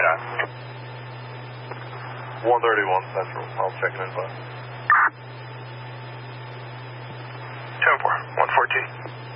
that. 131 Central. I'll check in by. 10-4, 114.